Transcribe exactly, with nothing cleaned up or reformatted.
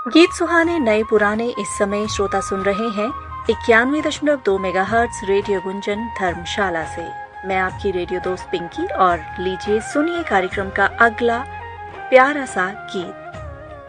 गीत सुहाने नए पुराने इस समय श्रोता सुन रहे हैं इक्यानवे दशमलव दो मेगाहर्ट्ज रेडियो गुंजन धर्मशाला से। मैं आपकी रेडियो दोस्त पिंकी और लीजिए सुनिए कार्यक्रम का अगला प्यारा सा गीत।